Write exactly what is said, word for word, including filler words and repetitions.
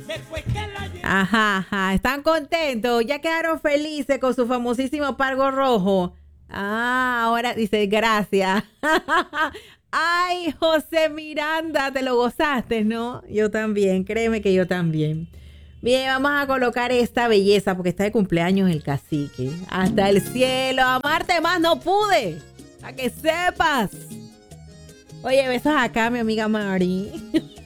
Ajá, ajá, están contentos, ya quedaron felices con su famosísimo pargo rojo. Ah, ahora dice gracias. Ay, José Miranda, te lo gozaste, ¿no? Yo también, créeme que yo también. Bien, vamos a colocar esta belleza porque está de cumpleaños el cacique. Hasta el cielo, amarte más no pude. A que sepas. Oye, besos acá, mi amiga Mari.